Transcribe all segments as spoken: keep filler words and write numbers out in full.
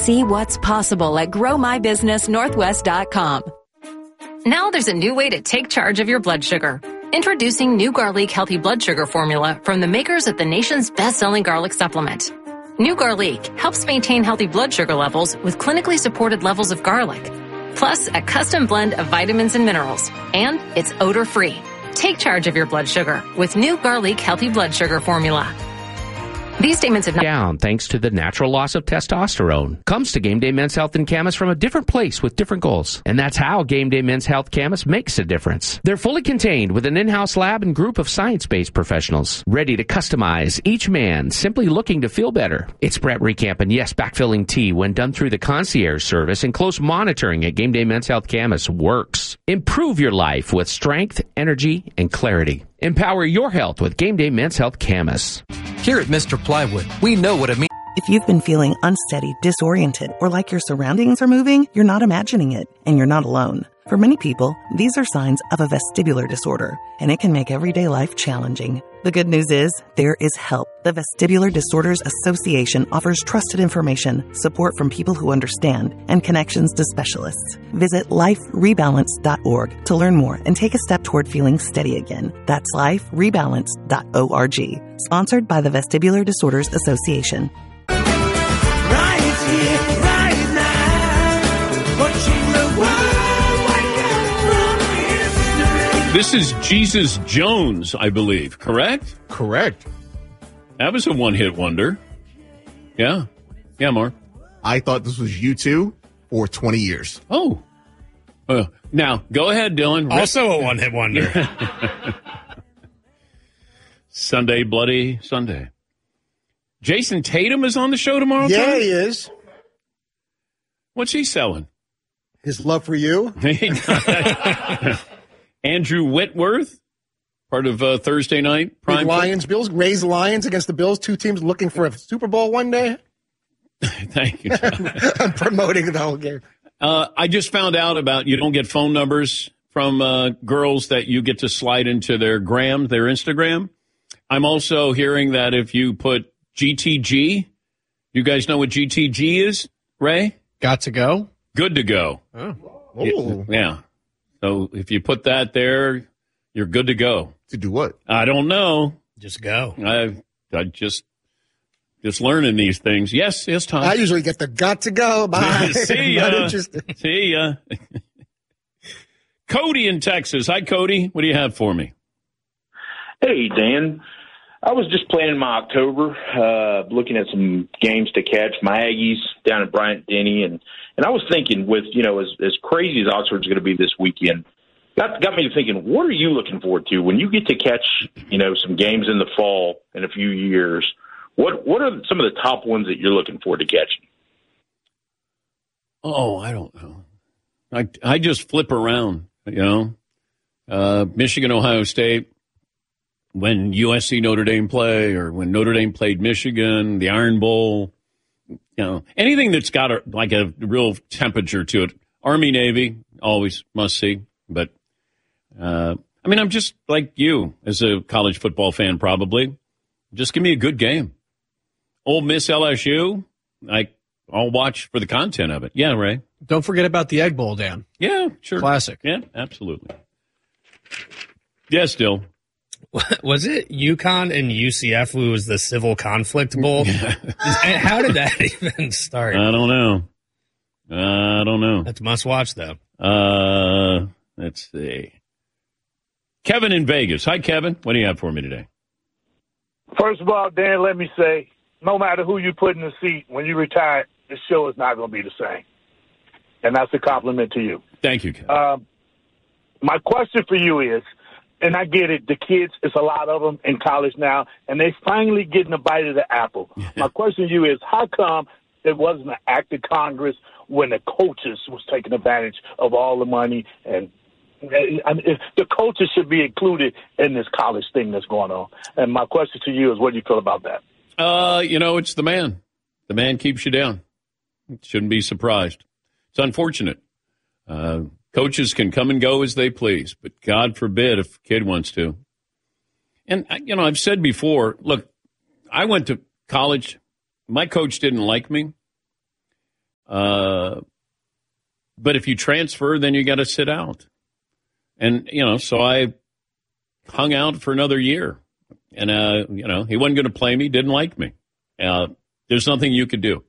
See what's possible at grow my business northwest dot com. Now there's a new way to take charge of your blood sugar. Introducing new Garlic Healthy Blood Sugar Formula from the makers of the nation's best-selling garlic supplement. New Garlic helps maintain healthy blood sugar levels with clinically supported levels of garlic, plus a custom blend of vitamins and minerals, and it's odor-free. Take charge of your blood sugar with New Garlic Healthy Blood Sugar Formula. These statements have not down thanks to the natural loss of testosterone. Comes to Game Day Men's Health and Camas from a different place with different goals. And that's how Game Day Men's Health Camas makes a difference. They're fully contained with an in-house lab and group of science-based professionals ready to customize each man simply looking to feel better. It's Brett Recamp and yes, backfilling tea when done through the concierge service and close monitoring at Game Day Men's Health Camas works. Improve your life with strength, energy, and clarity. Empower your health with Game Day Men's Health Camas. Here at Mister Plywood, we know what it means. If you've been feeling unsteady, disoriented, or like your surroundings are moving, you're not imagining it, and you're not alone. For many people, these are signs of a vestibular disorder, and it can make everyday life challenging. The good news is, there is help. The Vestibular Disorders Association offers trusted information, support from people who understand, and connections to specialists. Visit life rebalance dot org to learn more and take a step toward feeling steady again. That's life rebalance dot org. Sponsored by the Vestibular Disorders Association. Right here, right now, watching the world wake up from history. This is Jesus Jones, I believe, correct? Correct. That was a one-hit wonder. Yeah. Yeah, Mark. I thought this was U two for twenty years. Oh. Uh, now, go ahead, Dylan. Also a one-hit wonder. Sunday, Bloody Sunday. Jason Tatum is on the show tomorrow? Yeah, Tom? he is. What's he selling? His love for you. Andrew Whitworth, part of uh, Thursday night. Big Prime Lions, Bills, raise Lions against the Bills. Two teams looking for a Super Bowl one day. Thank you. I'm promoting the whole game. Uh, I just found out about you don't get phone numbers from uh, girls that you get to slide into their gram, their Instagram. I'm also hearing that if you put G T G, you guys know what G T G is, Ray? Got to go? Good to go. Oh. Yeah. yeah. So if you put that there, you're good to go. To do what? I don't know. Just go. I I just just learning these things. Yes, yes, Tom. I usually get the got to go. Bye. See ya. Not interested. See ya. Cody in Texas. Hi, Cody. What do you have for me? Hey, Dan. I was just planning my October, uh, looking at some games to catch. My Aggies down at Bryant-Denny, and, and I was thinking with, you know, as, as crazy as Oxford's going to be this weekend, got got me thinking, what are you looking forward to when you get to catch, you know, some games in the fall in a few years? What what are some of the top ones that you're looking forward to catching? Oh, I don't know. I, I just flip around, you know. Uh, Michigan, Ohio State. When U S C Notre Dame play, or when Notre Dame played Michigan, the Iron Bowl, you know, anything that's got a, like a real temperature to it. Army, Navy, always must see. But, uh, I mean, I'm just like you as a college football fan, probably. Just give me a good game. Ole Miss, L S U, I, I'll watch for the content of it. Yeah, Ray. Don't forget about the Egg Bowl, Dan. Yeah, sure. Classic. Yeah, absolutely. Yes, Dill. Was it UConn and U C F who was the Civil Conflict Bowl? How did that even start? I don't know. I don't know. That's must watch, though. Uh, let's see. Kevin in Vegas. Hi, Kevin. What do you have for me today? First of all, Dan, let me say, no matter who you put in the seat, when you retire, the show is not going to be the same. And that's a compliment to you. Thank you, Kevin. Um, my question for you is, and I get it, the kids, it's a lot of them in college now, and they finally getting a bite of the apple. My question to you is, how come there wasn't an act of Congress when the coaches was taking advantage of all the money? And, and if the coaches should be included in this college thing that's going on. And my question to you is, what do you feel about that? Uh, you know, it's the man. The man keeps you down. Shouldn't be surprised. It's unfortunate. Uh, coaches can come and go as they please, but God forbid if a kid wants to. And, you know, I've said before, look, I went to college. My coach didn't like me. Uh, but if you transfer, then you got to sit out. And, you know, so I hung out for another year. And, uh, you know, he wasn't going to play me, didn't like me. Uh, there's nothing you could do.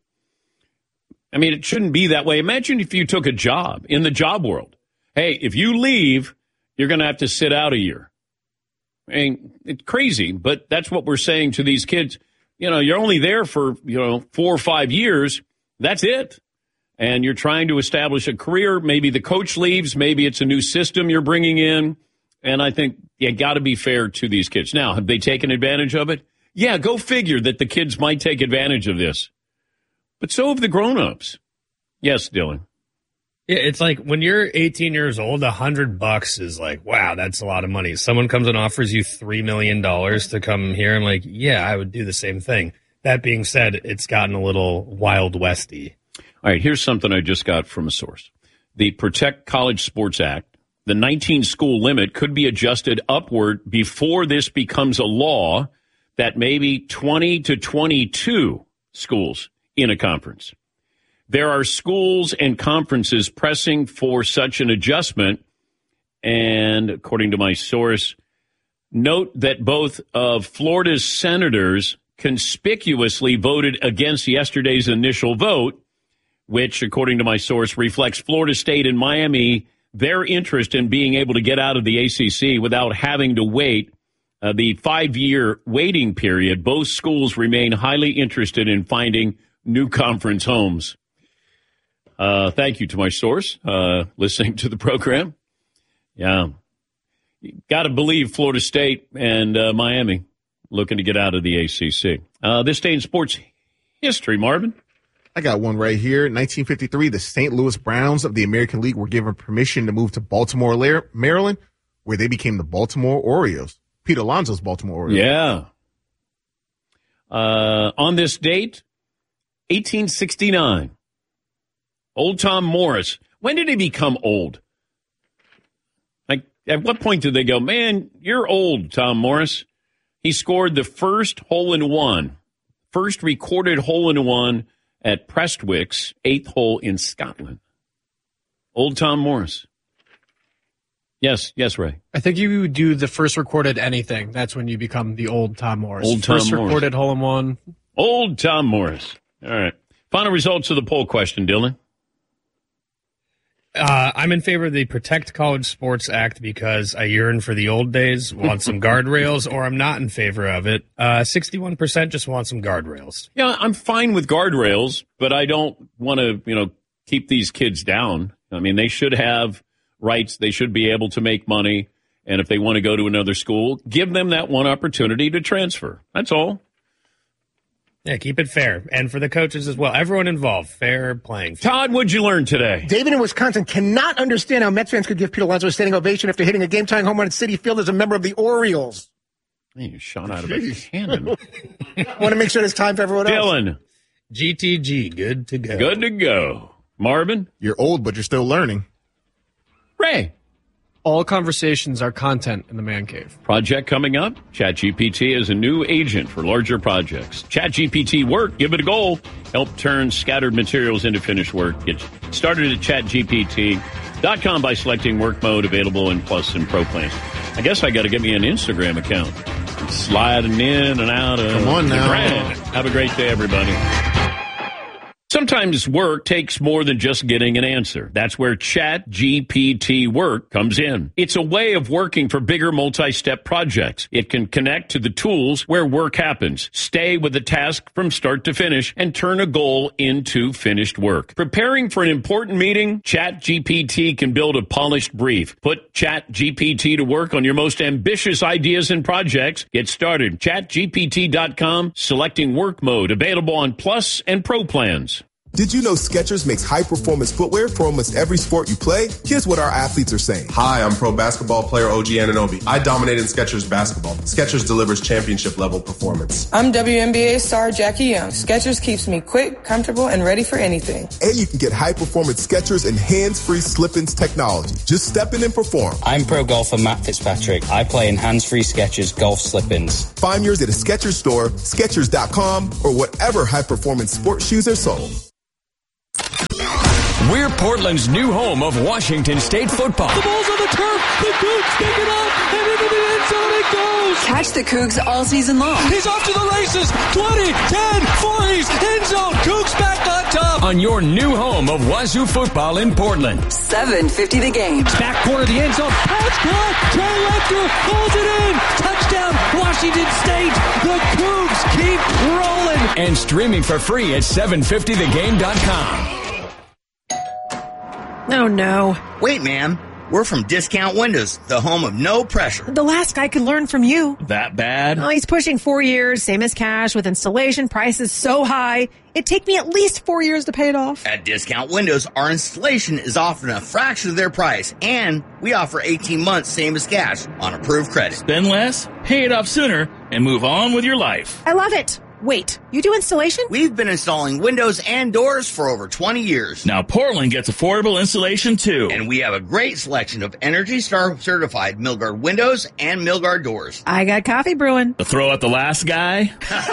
I mean, it shouldn't be that way. Imagine if you took a job in the job world. Hey, if you leave, you're going to have to sit out a year. I mean, it's crazy, but that's what we're saying to these kids. You know, you're only there for, you know, four or five years. That's it. And you're trying to establish a career. Maybe the coach leaves. Maybe it's a new system you're bringing in. And I think you got to be fair to these kids. Now, have they taken advantage of it? Yeah, go figure that the kids might take advantage of this. But so have the grown-ups. Yes, Dylan. Yeah, it's like when you're eighteen years old, a hundred bucks is like, wow, that's a lot of money. Someone comes and offers you three million dollars to come here. I'm like, yeah, I would do the same thing. That being said, it's gotten a little Wild Westy. All right, here's something I just got from a source. The Protect College Sports Act, the nineteen school limit could be adjusted upward before this becomes a law, that maybe twenty to twenty-two schools in a conference. There are schools and conferences pressing for such an adjustment. And according to my source, note that both of Florida's senators conspicuously voted against yesterday's initial vote, which, according to my source, reflects Florida State and Miami, their interest in being able to get out of the A C C without having to wait uh, the five-year waiting period. Both schools remain highly interested in finding new conference homes. Uh, thank you to my source, uh, listening to the program. Yeah. Got to believe Florida State and uh, Miami looking to get out of the A C C. Uh, this day in sports history, Marvin. I got one right here. nineteen fifty-three, the Saint Louis Browns of the American League were given permission to move to Baltimore, Maryland, where they became the Baltimore Orioles. Pete Alonso's Baltimore Orioles. Yeah. Uh, on this date, eighteen sixty-nine. Old Tom Morris. When did he become old? Like, at what point did they go, man, you're old, Tom Morris? He scored the first hole-in-one, first recorded hole-in-one at Prestwick's eighth hole in Scotland. Old Tom Morris. Yes, yes, Ray. I think you would do the first recorded anything. That's when you become the old Tom Morris. Old Tom first Morris. recorded hole-in-one. Old Tom Morris. All right. Final results of the poll question, Dylan. Uh, I'm in favor of the Protect College Sports Act because I yearn for the old days, want some guardrails, or I'm not in favor of it. Uh, sixty-one percent just want some guardrails. Yeah, I'm fine with guardrails, but I don't want to, you know, keep these kids down. I mean, they should have rights. They should be able to make money. And if they want to go to another school, give them that one opportunity to transfer. That's all. Yeah, keep it fair. And for the coaches as well. Everyone involved. Fair playing. Todd, what'd you learn today? David in Wisconsin cannot understand how Mets fans could give Pete Alonso a standing ovation after hitting a game-tying home run at Citi Field as a member of the Orioles. Man, you shot out of a cannon. Want to make sure there's time for everyone else. Dylan. G T G, good to go. Good to go. Marvin. You're old, but you're still learning. Ray. All conversations are content in the man cave. Project coming up. ChatGPT is a new agent for larger projects. ChatGPT Work, give it a goal. Help turn scattered materials into finished work. Get started at chat G P T dot com by selecting work mode, available in Plus and Pro plans. I guess I got to get me an Instagram account. I'm sliding in and out of Come on the now. brand. Have a great day, everybody. Sometimes work takes more than just getting an answer. That's where ChatGPT Work comes in. It's a way of working for bigger multi-step projects. It can connect to the tools where work happens, stay with the task from start to finish, and turn a goal into finished work. Preparing for an important meeting? ChatGPT can build a polished brief. Put ChatGPT to work on your most ambitious ideas and projects. Get started. chat G P T dot com, selecting work mode, available on Plus and Pro plans. Did you know Skechers makes high-performance footwear for almost every sport you play? Here's what our athletes are saying. Hi, I'm pro basketball player O G Anunoby. I dominate in Skechers basketball. Skechers delivers championship-level performance. I'm W N B A star Jackie Young. Skechers keeps me quick, comfortable, and ready for anything. And you can get high-performance Skechers and hands-free slip-ins technology. Just step in and perform. I'm pro golfer Matt Fitzpatrick. I play in hands-free Skechers golf slip-ins. Find yours at a Skechers store, Skechers dot com, or whatever high-performance sports shoes are sold. We're Portland's new home of Washington State football. The ball's on the turf. The Cougs pick it up, and into the end zone it goes. Catch the Cougs all season long. He's off to the races. twenty, ten, forties, end zone. Cougs back on top. On your new home of Wazoo football in Portland. seven fifty the game. Back corner of the end zone. That's caught. Trey Lecter holds it in. Touchdown, Washington State. The Cougs keep rolling. And streaming for free at seven fifty the game dot com. Oh, no. Wait, ma'am. We're from Discount Windows, the home of no pressure. The last guy could learn from you. That bad? Oh, he's pushing four years, same as cash, with installation prices so high, it'd take me at least four years to pay it off. At Discount Windows, our installation is often a fraction of their price, and we offer eighteen months, same as cash, on approved credit. Spend less, pay it off sooner, and move on with your life. I love it. Wait, you do installation? We've been installing windows and doors for over twenty years. Now Portland gets affordable installation too. And we have a great selection of Energy Star certified Milgard windows and Milgard doors. I got coffee brewing. To throw out the last guy?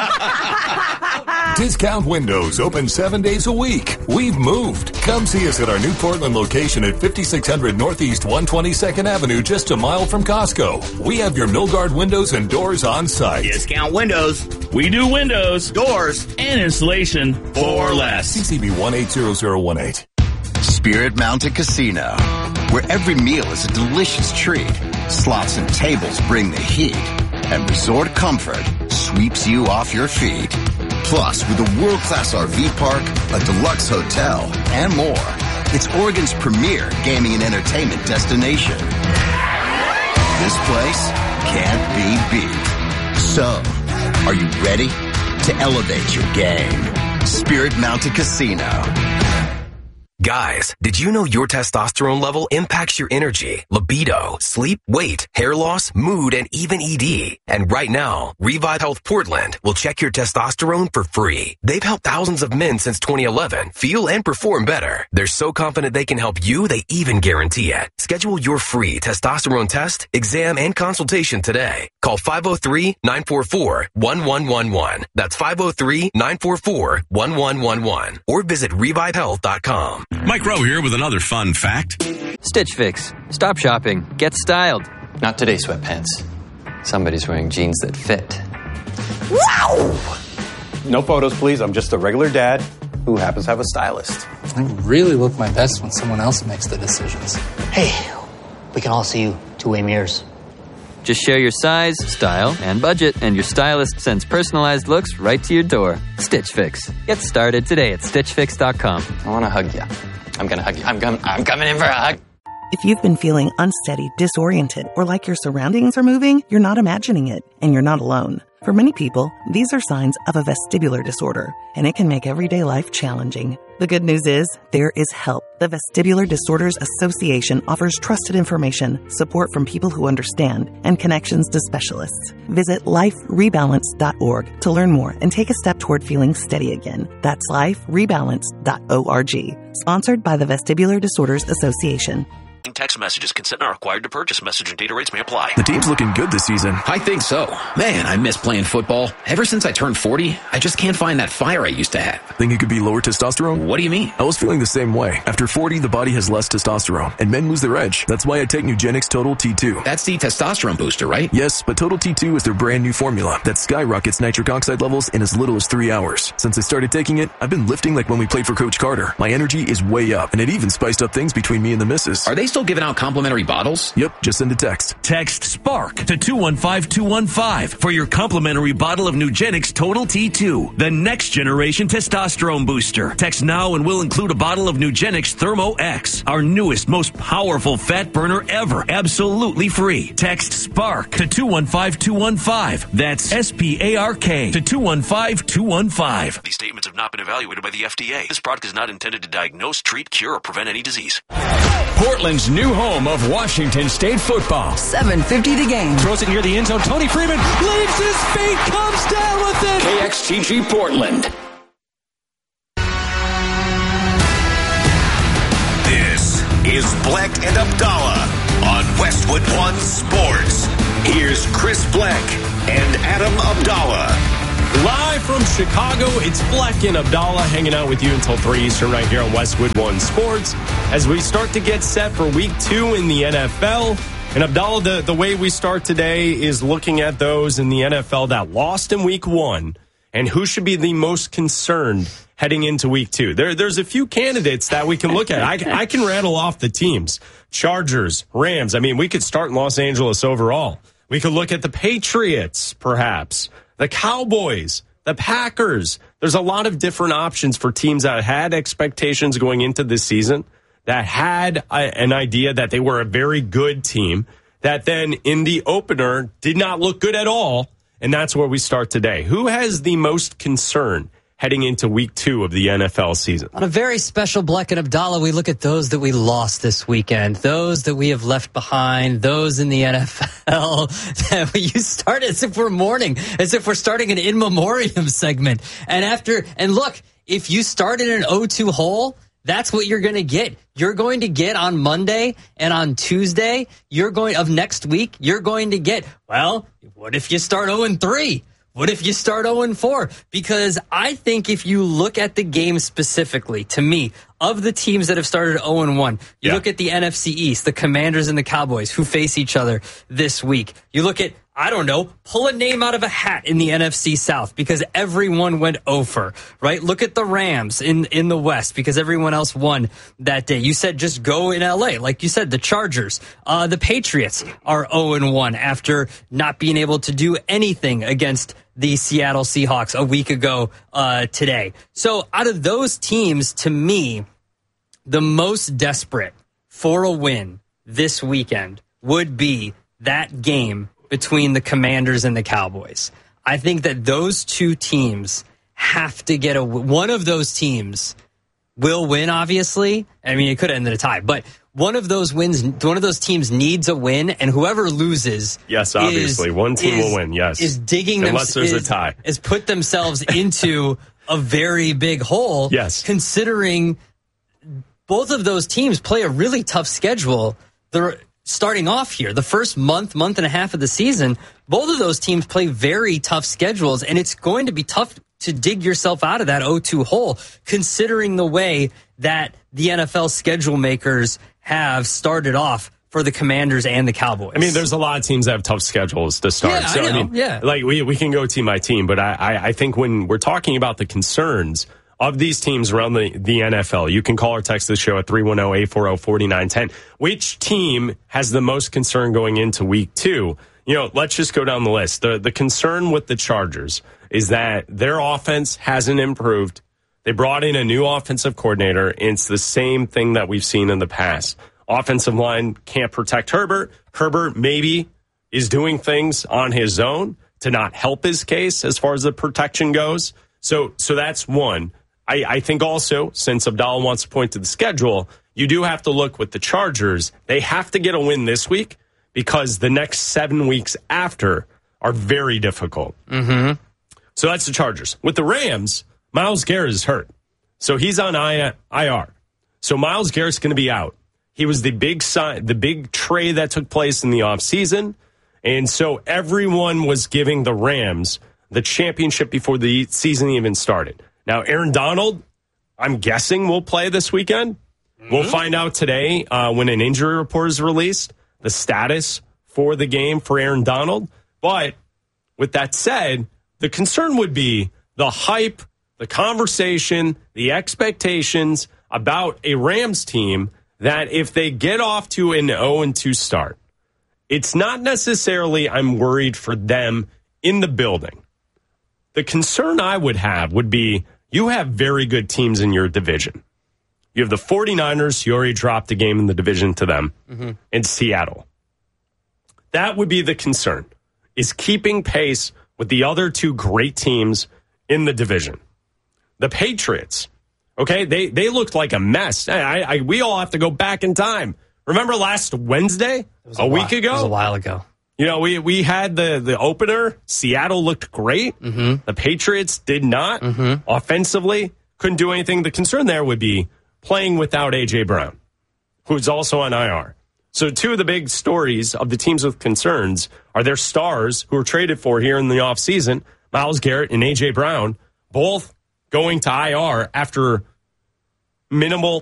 Discount Windows open seven days a week. We've moved. Come see us at our new Portland location at fifty-six hundred Northeast one hundred twenty-second Avenue, just a mile from Costco. We have your Milgard windows and doors on site. Discount Windows. We do windows, doors, and installation for less. C C B one eight zero zero one eight. Spirit Mountain Casino, where every meal is a delicious treat. Slots and tables bring the heat, and resort comfort sweeps you off your feet. Plus, with a world-class R V park, a deluxe hotel, and more, it's Oregon's premier gaming and entertainment destination. This place can't be beat. So, are you ready to elevate your game? Spirit Mountain Casino. Guys, did you know your testosterone level impacts your energy, libido, sleep, weight, hair loss, mood, and even E D? And right now, Revive Health Portland will check your testosterone for free. They've helped thousands of men since twenty eleven feel and perform better. They're so confident they can help you, they even guarantee it. Schedule your free testosterone test, exam, and consultation today. Call five oh three, nine four four, one one one one. That's five oh three, nine four four, one one one one. Or visit revive health dot com. Mike Rowe here with another fun fact. Stitch Fix. Stop shopping. Get styled. Not today, sweatpants. Somebody's wearing jeans that fit. Wow! No photos, please. I'm just a regular dad who happens to have a stylist. I really look my best when someone else makes the decisions. Hey, we can all see you two-way mirrors. Just share your size, style, and budget, and your stylist sends personalized looks right to your door. Stitch Fix. Get started today at stitch fix dot com. I want to hug you. I'm going to hug you. I'm, com- I'm coming in for a hug. If you've been feeling unsteady, disoriented, or like your surroundings are moving, you're not imagining it, and you're not alone. For many people, these are signs of a vestibular disorder, and it can make everyday life challenging. The good news is, there is help. The Vestibular Disorders Association offers trusted information, support from people who understand, and connections to specialists. Visit life rebalance dot org to learn more and take a step toward feeling steady again. That's life rebalance dot org. Sponsored by the Vestibular Disorders Association. Text messages. Consent not required to purchase. Message and data rates may apply. The team's looking good this season. I think so. Man, I miss playing football. Ever since I turned forty, I just can't find that fire I used to have. Think it could be lower testosterone? What do you mean? I was feeling the same way. After forty, the body has less testosterone, and men lose their edge. That's why I take Nugenix Total T two. That's the testosterone booster, right? Yes, but Total T two is their brand new formula that skyrockets nitric oxide levels in as little as three hours. Since I started taking it, I've been lifting like when we played for Coach Carter. My energy is way up, and it even spiced up things between me and the missus. Are they still giving out complimentary bottles? Yep, just send a text. Text SPARK to two one five two one five for your complimentary bottle of Nugenix Total T two, the next generation testosterone booster. Text now and we'll include a bottle of Nugenix Thermo X, our newest, most powerful fat burner ever, absolutely free. Text SPARK to two one five two one five. That's S P A R K to two one five two one five. These statements have not been evaluated by the F D A. This product is not intended to diagnose, treat, cure, or prevent any disease. Portland's new home of Washington State football. seven fifty the game. Throws it near the end zone. Tony Freeman leaves his feet, comes down with it. K X T G Portland. This is Bleck and Abdallah on Westwood One Sports. Here's Chris Bleck and Adam Abdallah. Live from Chicago, it's Black and Abdallah hanging out with you until three Eastern right here on Westwood One Sports as we start to get set for week two in the N F L. And Abdallah, the, the way we start today is looking at those in the N F L that lost in week one and who should be the most concerned heading into week two. There, there's a few candidates that we can look at. I, I can rattle off the teams. Chargers, Rams. I mean, we could start in Los Angeles overall. We could look at the Patriots, perhaps. The Cowboys, the Packers. There's a lot of different options for teams that had expectations going into this season, that had a, an idea that they were a very good team, that then in the opener did not look good at all. And that's where we start today. Who has the most concern heading into week two of the N F L season? On a very special Black and Abdallah, we look at those that we lost this weekend, those that we have left behind, those in the N F L that we, you start as if we're mourning, as if we're starting an in memoriam segment. And after, and look, if you started an oh two hole, that's what you're going to get. You're going to get on Monday and on Tuesday, you're going of next week, you're going to get, well, what if you start oh and three? What if you start oh and four? Because I think if you look at the game specifically, to me, of the teams that have started oh and one, you yeah. look at the N F C East, the Commanders and the Cowboys who face each other this week. You look at, I don't know, pull a name out of a hat in the N F C South because everyone went over, right? Look at the Rams in, in the West because everyone else won that day. You said just go in L A. Like you said, the Chargers, uh, the Patriots are oh and one after not being able to do anything against the Seattle Seahawks a week ago uh, today. So out of those teams, to me, the most desperate for a win this weekend would be that game between the Commanders and the Cowboys. I think that those two teams have to get a one of those teams will win, obviously. I mean, it could have ended a tie, but one of those wins, one of those teams needs a win, and whoever loses, yes, obviously, is, one team is, will win. Yes, is digging unless them, there's is, a tie, is put themselves into a very big hole. Yes, considering both of those teams play a really tough schedule. They're starting off here, the first month, month and a half of the season. Both of those teams play very tough schedules, and it's going to be tough to dig yourself out of that oh two hole, considering the way that the N F L schedule makers have started off for the Commanders and the Cowboys. I mean, there's a lot of teams that have tough schedules to start. Yeah, so, I know. I mean, yeah. like we, we can go team by team, but I, I, I think when we're talking about the concerns of these teams around the, the N F L, you can call or text the show at three one zero, eight four zero, four nine one zero. Which team has the most concern going into week two? You know, let's just go down the list. The, the concern with the Chargers is that their offense hasn't improved. They brought in a new offensive coordinator, and it's the same thing that we've seen in the past. Offensive line can't protect Herbert. Herbert maybe is doing things on his own to not help his case as far as the protection goes. So so that's one. I, I think also, since Abdallah wants to point to the schedule, you do have to look with the Chargers. They have to get a win this week because the next seven weeks after are very difficult. Mm-hmm. So that's the Chargers. With the Rams, Myles Garrett is hurt. So he's on I R. So Myles Garrett's going to be out. He was the big sign, the big trade that took place in the offseason. And so everyone was giving the Rams the championship before the season even started. Now, Aaron Donald, I'm guessing, will play this weekend. Mm-hmm. We'll find out today uh, when an injury report is released, the status for the game for Aaron Donald. But with that said, the concern would be the hype, the conversation, the expectations about a Rams team that if they get off to an oh and two start, it's not necessarily I'm worried for them in the building. The concern I would have would be you have very good teams in your division. You have the 49ers. You already dropped a game in the division to them. Mm-hmm. In Seattle. That would be the concern, is keeping pace with the other two great teams in the division. The Patriots, okay, they, they looked like a mess. I, I, we all have to go back in time. Remember last Wednesday, a, a week while, ago? It was a while ago. You know, we, we had the, the opener. Seattle looked great. Mm-hmm. The Patriots did not. Mm-hmm. Offensively, couldn't do anything. The concern there would be playing without A J. Brown, who's also on I R. So two of the big stories of the teams with concerns are their stars who were traded for here in the offseason. Myles Garrett and A J. Brown, both going to I R after minimal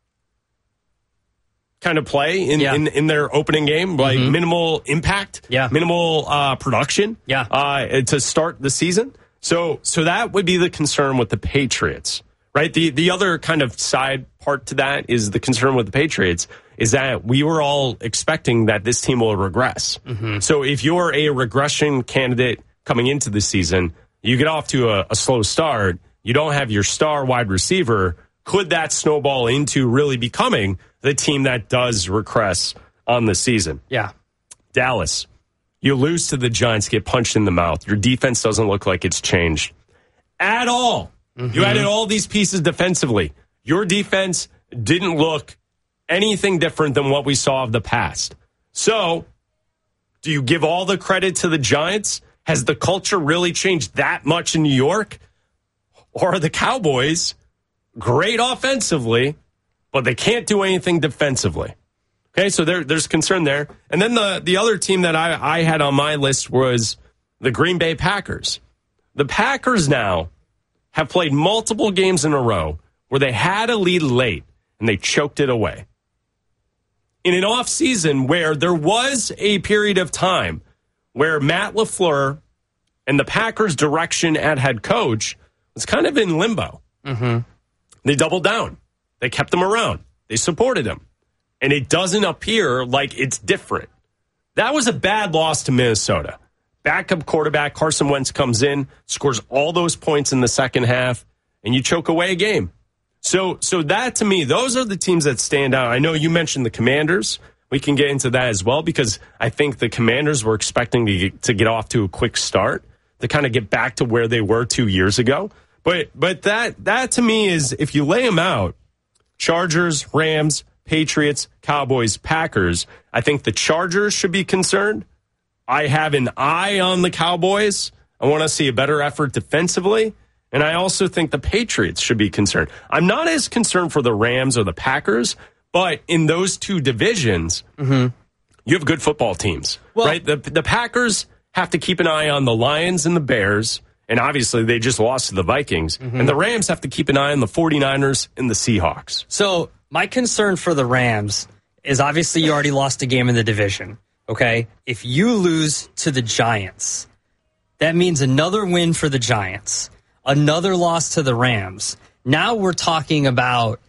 kind of play in, yeah. in, in their opening game, like mm-hmm. minimal impact, yeah. minimal uh, production yeah. uh, to start the season. So so that would be the concern with the Patriots, right? The the other kind of side part to that is the concern with the Patriots is that we were all expecting that this team will regress. Mm-hmm. So if you're a regression candidate coming into the season, you get off to a, a slow start, you don't have your star wide receiver, could that snowball into really becoming the team that does regress on the season? Yeah. Dallas. You lose to the Giants, get punched in the mouth. Your defense doesn't look like it's changed at all. Mm-hmm. You added all these pieces defensively. Your defense didn't look anything different than what we saw of the past. So, do you give all the credit to the Giants? Has the culture really changed that much in New York? Or are the Cowboys great offensively, but they can't do anything defensively? Okay, so there, there's concern there. And then the, the other team that I, I had on my list was the Green Bay Packers. The Packers now have played multiple games in a row where they had a lead late and they choked it away. In an offseason where there was a period of time where Matt LaFleur and the Packers' direction at head coach was kind of in limbo. Mm-hmm. They doubled down. They kept him around. They supported him. And it doesn't appear like it's different. That was a bad loss to Minnesota. Backup quarterback Carson Wentz comes in, scores all those points in the second half, and you choke away a game. So, so that to me, those are the teams that stand out. I know you mentioned the Commanders. We can get into that as well because I think the Commanders were expecting to get, to get off to a quick start to kind of get back to where they were two years ago. But, but that that to me is, if you lay them out, Chargers, Rams, Patriots, Cowboys, Packers, I think the Chargers should be concerned. I have an eye on the Cowboys. I want to see a better effort defensively. And I also think the Patriots should be concerned. I'm not as concerned for the Rams or the Packers, but in those two divisions, mm-hmm. you have good football teams, well, right? The, the Packers have to keep an eye on the Lions and the Bears. And obviously, they just lost to the Vikings. Mm-hmm. And the Rams have to keep an eye on the 49ers and the Seahawks. So my concern for the Rams is obviously you already lost a game in the division, okay? If you lose to the Giants, that means another win for the Giants, another loss to the Rams. Now we're talking about,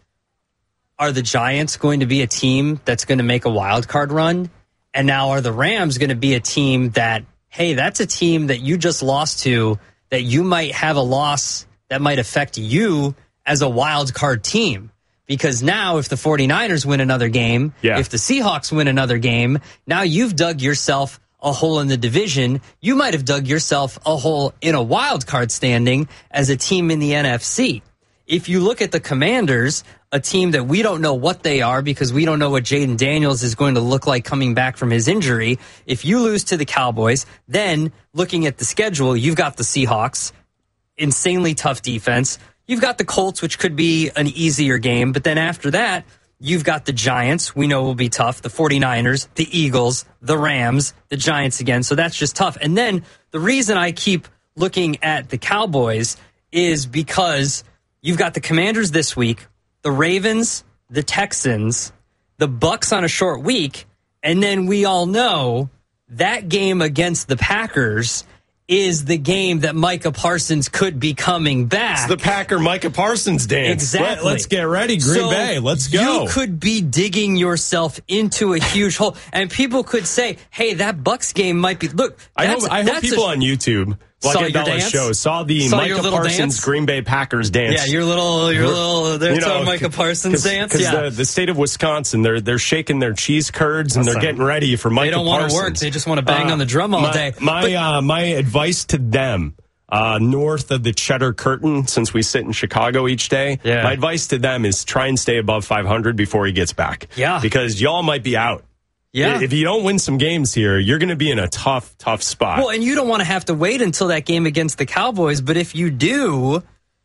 are the Giants going to be a team that's going to make a wild card run? And now are the Rams going to be a team that, hey, that's a team that you just lost to, that you might have a loss that might affect you as a wild card team? Because now if the 49ers win another game, yeah. if the Seahawks win another game, now you've dug yourself a hole in the division. You might have dug yourself a hole in a wild card standing as a team in the N F C. If you look at the Commanders, a team that we don't know what they are because we don't know what Jaden Daniels is going to look like coming back from his injury. If you lose to the Cowboys, then looking at the schedule, you've got the Seahawks, insanely tough defense. You've got the Colts, which could be an easier game. But then after that, you've got the Giants. We know will be tough. The 49ers, the Eagles, the Rams, the Giants again. So that's just tough. And then the reason I keep looking at the Cowboys is because you've got the Commanders this week, the Ravens, the Texans, the Bucks on a short week. And then we all know that game against the Packers is the game that Micah Parsons could be coming back. It's the Packer Micah Parsons dance. Exactly. Let, let's get ready, Green so Bay. Let's go. You could be digging yourself into a huge hole, and people could say, "Hey, that Bucks game might be." Look, I hope, I hope people a, on YouTube. Saw your dance? Show, saw the saw Micah Parsons dance? Green Bay Packers dance. Yeah, your little, your little, there's you know, a Micah Parsons cause, dance. Because yeah. the, the state of Wisconsin, they're they're shaking their cheese curds and That's they're getting ready for Micah Parsons. They don't want to work; they just want to bang uh, on the drum all my, day. My but, uh, my advice to them, uh, north of the Cheddar Curtain, since we sit in Chicago each day, yeah. my advice to them is try and stay above five hundred before he gets back. Yeah, because y'all might be out. Yeah. If you don't win some games here, you're going to be in a tough, tough spot. Well, and you don't want to have to wait until that game against the Cowboys. But if you do,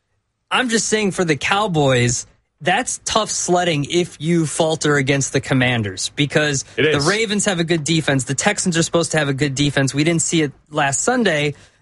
I'm just saying for the Cowboys, that's tough sledding if you falter against the Commanders. Because the Ravens have a good defense. The Texans are supposed to have a good defense. We didn't see it last Sunday.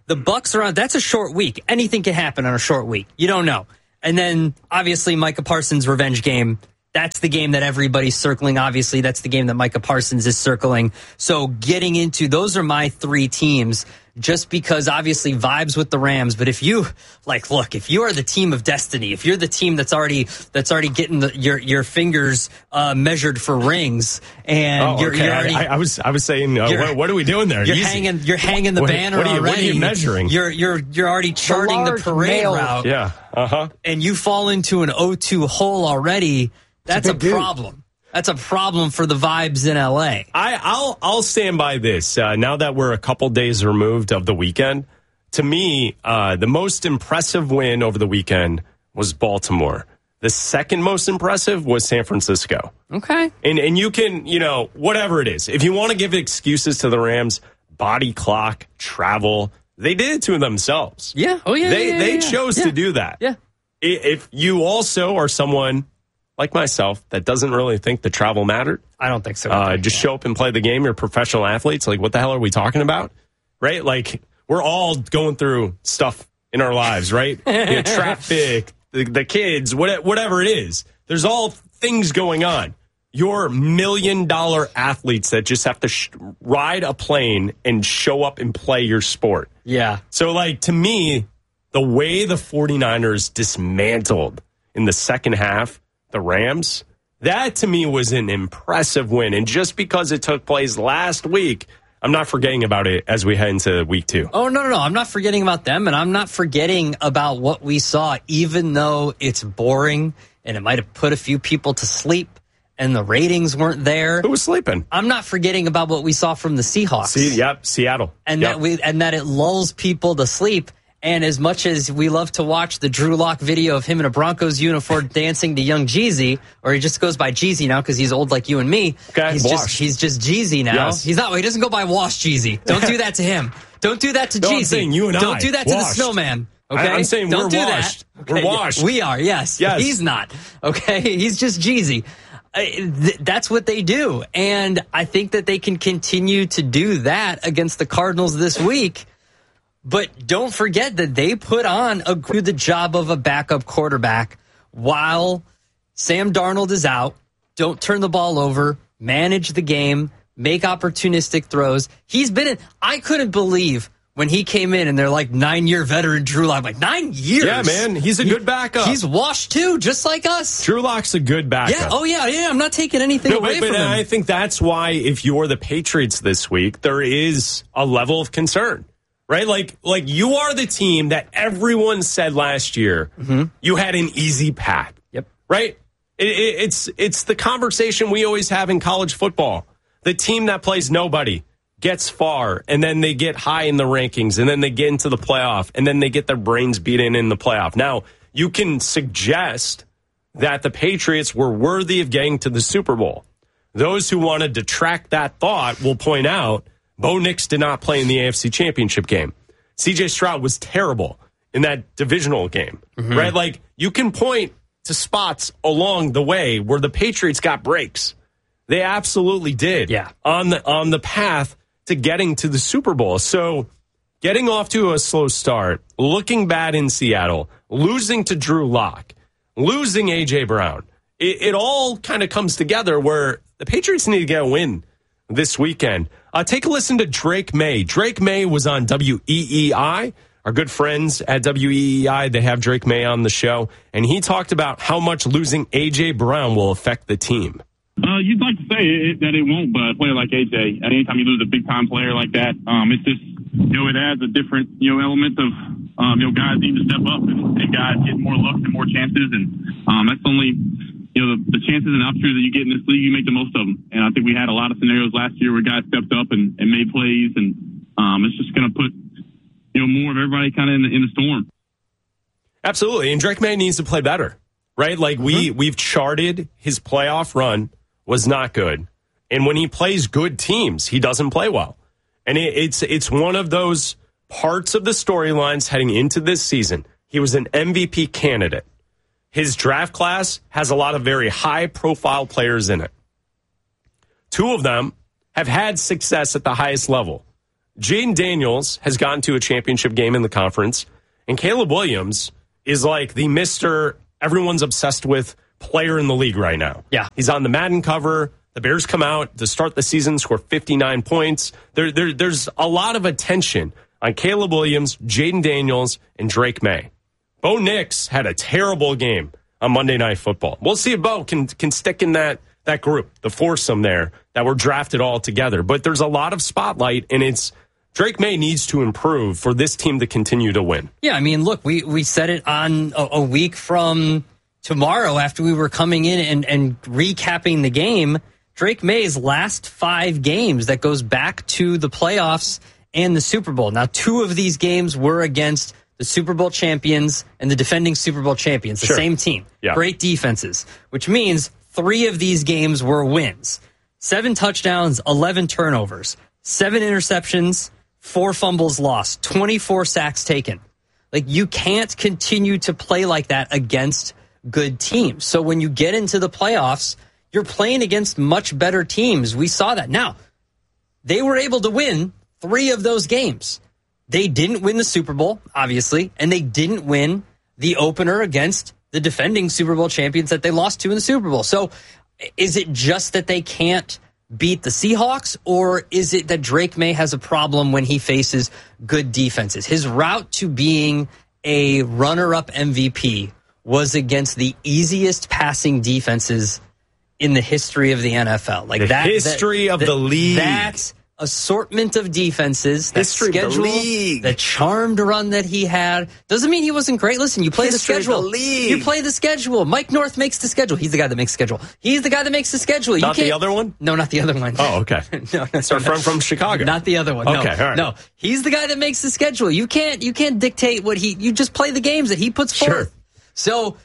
The Bucks are on. That's a short week. Anything can happen on a short week. You don't know. And then, obviously, Micah Parsons' revenge game. That's the game that everybody's circling. Obviously, that's the game that Micah Parsons is circling. So getting into, those are my three teams, just because obviously vibes with the Rams. But if you, like, look, if you are the team of destiny, if you're the team that's already that's already getting the, your your fingers uh, measured for rings, and oh, you're, okay. you're already, I, I was I was saying, uh, what, what are we doing there? You're Easy. hanging you're hanging the what, banner what are you, already. What are you measuring? You're you're you're already charting the, the parade male. route. Yeah, uh huh. And you fall into an oh two hole already. That's a, a problem. That's a problem for the vibes in L A. I, I'll I'll stand by this. Uh, now that we're a couple days removed of the weekend, to me, uh, the most impressive win over the weekend was Baltimore. The second most impressive was San Francisco. Okay. And and you can, you know, whatever it is. If you want to give excuses to the Rams, body clock, travel, they did it to themselves. Yeah. Oh, yeah. They, yeah, yeah, they yeah. chose yeah. to do that. Yeah. If you also are someone like myself that doesn't really think the travel mattered. I don't think so. Uh, just show up and play the game. You're professional athletes. Like, what the hell are we talking about? Right? Like, we're all going through stuff in our lives, right? You know, traffic, the, the kids, what, whatever it is. There's all things going on. You're million dollar athletes that just have to sh- ride a plane and show up and play your sport. Yeah. So, like, to me, the way the 49ers dismantled in the second half the Rams, that to me was an impressive win. And just because it took place last week, I'm not forgetting about it as we head into week two. Oh, no, no, no. I'm not forgetting about them, and I'm not forgetting about what we saw, even though it's boring and it might have put a few people to sleep and the ratings weren't there. Who was sleeping? I'm not forgetting about what we saw from the Seahawks. See, yep, Seattle. And yep. that we and that it lulls people to sleep. And as much as we love to watch the Drew Lock video of him in a Broncos uniform dancing to Young Jeezy, or he just goes by Jeezy now because he's old like you and me. Okay, he's Wash. just he's just Jeezy now. Yes. He's not. He doesn't go by Wash Jeezy. Don't do that to him. Don't do that to no, Jeezy. I'm saying you and Don't I, do that to washed. the snowman. Okay, I, I'm saying Don't we're do washed. That. Okay? We're washed. We are. Yes. Yes. He's not. Okay. He's just Jeezy. Uh, th- that's what they do, and I think that they can continue to do that against the Cardinals this week. But don't forget that they put on a the job of a backup quarterback while Sam Darnold is out. Don't turn the ball over. Manage the game. Make opportunistic throws. He's been in. I couldn't believe when he came in and they're like nine-year veteran Drew Lock. I'm like, nine years? Yeah, man. He's a good backup. He's washed too, just like us. Drew Lock's a good backup. Yeah. Oh, yeah. Yeah. I'm not taking anything no, away but, from but him. I think that's why if you're the Patriots this week, there is a level of concern. Right? Like, like you are the team that everyone said last year mm-hmm. you had an easy path. Yep. Right? It, it, it's it's the conversation we always have in college football. The team that plays nobody gets far, and then they get high in the rankings, and then they get into the playoff, and then they get their brains beaten in the playoff. Now, you can suggest that the Patriots were worthy of getting to the Super Bowl. Those who want to detract that thought will point out Bo Nix did not play in the A F C Championship game. C J Stroud was terrible in that divisional game, mm-hmm. right? Like, you can point to spots along the way where the Patriots got breaks. They absolutely did. Yeah. On the on the path to getting to the Super Bowl. So, getting off to a slow start, looking bad in Seattle, losing to Drew Lock, losing A J Brown. It, it all kind of comes together where the Patriots need to get a win this weekend. Uh, take a listen to Drake May. Drake May was on W E E I. Our good friends at W E E I, they have Drake May on the show, and he talked about how much losing A J Brown will affect the team. Uh, you'd like to say it, that it won't, but a player like A J, anytime you lose a big-time player like that, um, it's just, you know, it adds a different, you know, element of, um, you know, guys need to step up and, and guys get more looks and more chances, and um, that's only, you know, the, the chances and opportunities that you get in this league, you make the most of them. And I think we had a lot of scenarios last year where guys stepped up and, and made plays, and um, it's just going to put, you know, more of everybody kind of in the, in the storm. Absolutely, and Drake May needs to play better, right? Like, we, mm-hmm. we've charted his playoff run was not good. And when he plays good teams, he doesn't play well. And it, it's it's one of those parts of the storylines heading into this season. He was an M V P candidate. His draft class has a lot of very high-profile players in it. Two of them have had success at the highest level. Jaden Daniels has gotten to a championship game in the conference, and Caleb Williams is like the Mister everyone's obsessed with player in the league right now. Yeah. He's on the Madden cover. The Bears come out to start the season, score fifty-nine points. There, there, there's a lot of attention on Caleb Williams, Jaden Daniels, and Drake May. Bo Nix had a terrible game on Monday Night Football. We'll see if Bo can, can stick in that, that group, the foursome there that were drafted all together. But there's a lot of spotlight, and it's Drake May needs to improve for this team to continue to win. Yeah, I mean, look, we, we said it on a, a week from tomorrow after we were coming in and, and recapping the game. Drake May's last five games that goes back to the playoffs and the Super Bowl. Now, two of these games were against the Super Bowl champions and the defending Super Bowl champions, the sure. same team. Yeah. Great defenses, which means three of these games were wins. Seven touchdowns, eleven turnovers, seven interceptions, four fumbles lost, twenty-four sacks taken. Like, you can't continue to play like that against good teams. So when you get into the playoffs, you're playing against much better teams. We saw that. Now, they were able to win three of those games. They didn't win the Super Bowl, obviously, and they didn't win the opener against the defending Super Bowl champions that they lost to in the Super Bowl. So is it just that they can't beat the Seahawks, or is it that Drake May has a problem when he faces good defenses? His route to being a runner-up M V P was against the easiest passing defenses in the history of the N F L. Like the that history that, of the league. That assortment of defenses, that history schedule, of the league. the charmed run that he had, doesn't mean he wasn't great. Listen, you play history the schedule. Of the league. You play the schedule. Mike North makes the schedule. He's the guy that makes the schedule. He's the guy that makes the schedule. You Not can't, the other one? No, not the other one. Oh, okay. no, no, so no, from no. from Chicago. Not the other one. Okay, no, all right. no. He's the guy that makes the schedule. You can't you can't dictate what he. You just play the games that he puts Sure. forth. So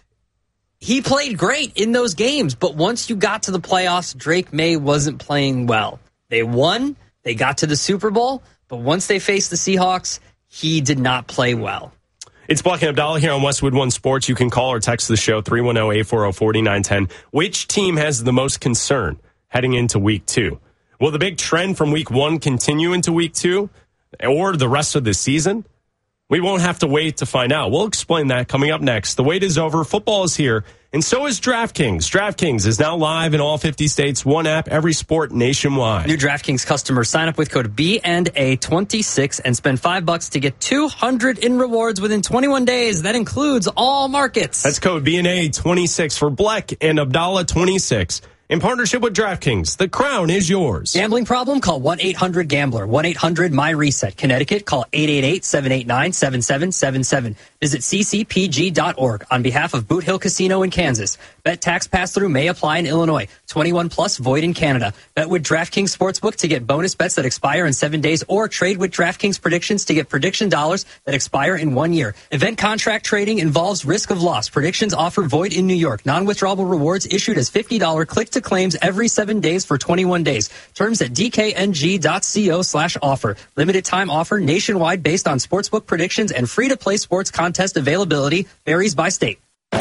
he played great in those games, but once you got to the playoffs, Drake May wasn't playing well. They won. They got to the Super Bowl, but once they faced the Seahawks, he did not play well. It's Black and Abdallah here on Westwood One Sports. You can call or text the show three one zero, eight four zero, four nine one zero. Which team has the most concern heading into week two? Will the big trend from week one continue into week two or the rest of the season? We won't have to wait to find out. We'll explain that coming up next. The wait is over. Football is here, and so is DraftKings. DraftKings is now live in all fifty states. One app, every sport nationwide. New DraftKings customers sign up with code B and A twenty-six and spend five bucks to get two hundred in rewards within twenty-one days. That includes all markets. That's code B and A twenty-six for Black and Abdallah twenty-six. In partnership with DraftKings, the crown is yours. Gambling problem? Call one eight hundred gambler. one eight hundred my reset. Connecticut, call eight eight eight, seven eight nine, seven seven seven seven. Visit c c p g dot org on behalf of Boot Hill Casino in Kansas. Bet tax pass-through may apply in Illinois. twenty-one plus void in Canada. Bet with DraftKings Sportsbook to get bonus bets that expire in seven days or trade with DraftKings predictions to get prediction dollars that expire in one year. Event contract trading involves risk of loss. Predictions offer void in New York. Non-withdrawable rewards issued as fifty dollars click-to claims every seven days for twenty-one days. Terms at d k n g dot co slash offer. Limited time offer nationwide based on sportsbook predictions and free-to-play sports contest availability varies by state. The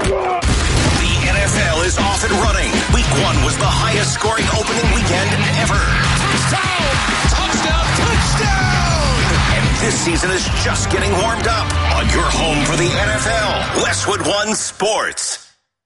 N F L is off and running. Week one was the highest scoring opening weekend ever. Touchdown! Touchdown! Touchdown! And this season is just getting warmed up on your home for the N F L. Westwood One Sports.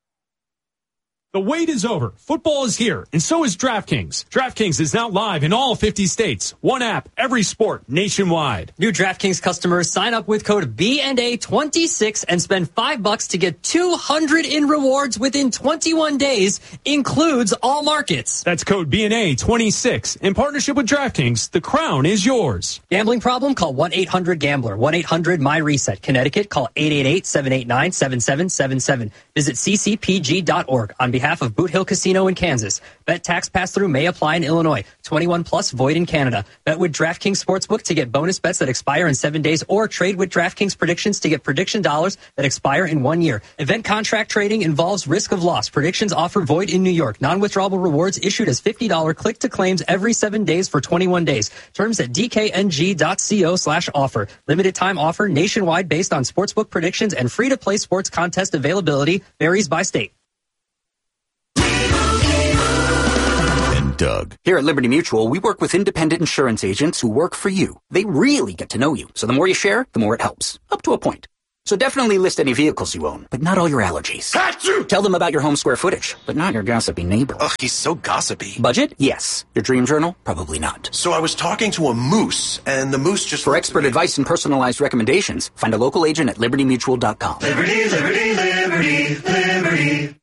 The wait is over. Football is here, and so is DraftKings. DraftKings is now live in all fifty states. One app, every sport, nationwide. New DraftKings customers sign up with code B and A twenty-six and spend five bucks to get two hundred in rewards within twenty-one days. Includes all markets. That's code B and A twenty-six. In partnership with DraftKings, the crown is yours. Gambling problem? Call one eight hundred gambler. one eight hundred my reset. Connecticut, call eight eight eight, seven eight nine, seven seven seven seven. Visit c c p g dot org on behalf of Boot Hill Casino in Kansas. Bet tax pass-through may apply in Illinois. twenty-one plus void in Canada. Bet with DraftKings Sportsbook to get bonus bets that expire in seven days or trade with DraftKings predictions to get prediction dollars that expire in one year. Event contract trading involves risk of loss. Predictions offer void in New York. Non-withdrawable rewards issued as fifty dollars click-to claims every seven days for twenty-one days. Terms at d k n g dot co slash offer. Limited time offer nationwide based on sportsbook predictions and free-to-play sports contest availability varies by state. Doug. Here at Liberty Mutual, we work with independent insurance agents who work for you. They really get to know you. So the more you share, the more it helps. Up to a point. So definitely list any vehicles you own, but not all your allergies. Achoo! Tell them about your home square footage, but not your gossipy neighbor. Ugh, he's so gossipy. Budget? Yes. Your dream journal? Probably not. So I was talking to a moose, and the moose just... For expert advice and personalized recommendations, find a local agent at liberty mutual dot com. Liberty, liberty, liberty, liberty.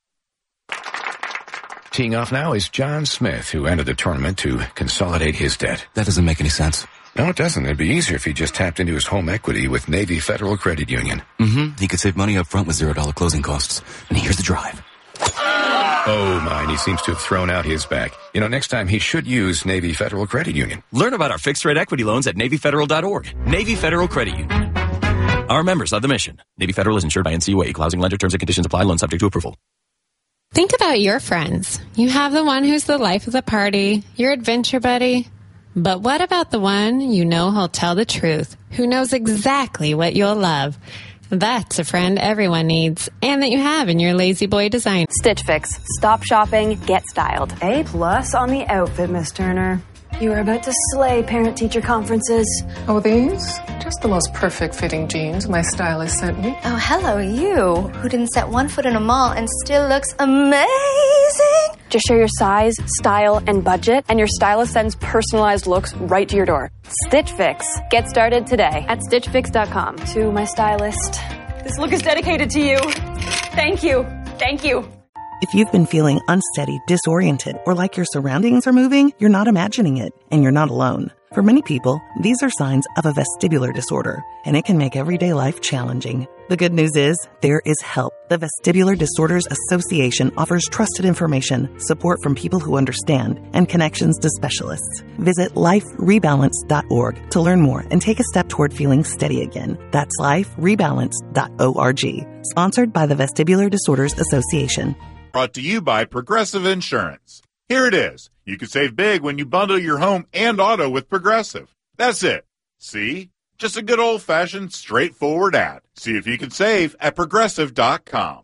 Teeing off now is John Smith, who entered the tournament to consolidate his debt. That doesn't make any sense. No, it doesn't. It'd be easier if he just tapped into his home equity with Navy Federal Credit Union. Mm-hmm. He could save money up front with zero dollar closing costs. And here's the drive. Oh, my, and he seems to have thrown out his back. You know, next time he should use Navy Federal Credit Union. Learn about our fixed-rate equity loans at navy federal dot org. Navy Federal Credit Union. Our members of the mission. Navy Federal is insured by N C U A. Equal housing lender. Terms and conditions apply. Loan subject to approval. Think about your friends. You have the one who's the life of the party, your adventure buddy. But what about the one you know who'll tell the truth, who knows exactly what you'll love? That's a friend everyone needs, and that you have in your Lazy Boy design. Stitch Fix. Stop shopping, get styled. A plus on the outfit, Miss Turner. You are about to slay parent-teacher conferences. Oh, these? Just the most perfect fitting jeans my stylist sent me. Oh, hello, you, who didn't set one foot in a mall and still looks amazing. Just share your size, style, and budget, and your stylist sends personalized looks right to your door. Stitch Fix. Get started today at stitch fix dot com. To my stylist, this look is dedicated to you. Thank you. Thank you. If you've been feeling unsteady, disoriented, or like your surroundings are moving, you're not imagining it, and you're not alone. For many people, these are signs of a vestibular disorder, and it can make everyday life challenging. The good news is, there is help. The Vestibular Disorders Association offers trusted information, support from people who understand, and connections to specialists. Visit life rebalance dot org to learn more and take a step toward feeling steady again. That's life rebalance dot org. Sponsored by the Vestibular Disorders Association. Brought to you by Progressive Insurance. Here it is. You can save big when you bundle your home and auto with Progressive. That's it. See? Just a good old-fashioned, straightforward ad. See if you can save at progressive dot com.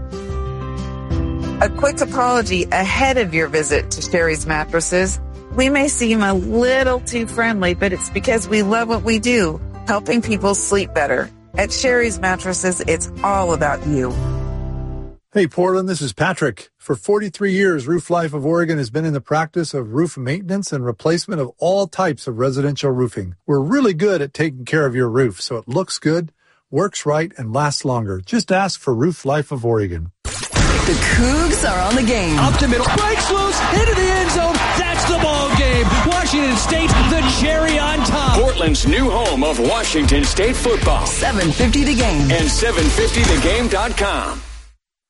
A quick apology ahead of your visit to Sherry's Mattresses. We may seem a little too friendly, but it's because we love what we do, helping people sleep better. At Sherry's Mattresses, it's all about you. Hey, Portland, this is Patrick. For forty-three years, Roof Life of Oregon has been in the practice of roof maintenance and replacement of all types of residential roofing. We're really good at taking care of your roof so it looks good, works right, and lasts longer. Just ask for Roof Life of Oregon. The Cougs are on the game. Up the middle, breaks loose, into the end zone. That's the ball game. Washington State, the cherry on top. Portland's new home of Washington State football. seven fifty The Game. And seven fifty the game dot com.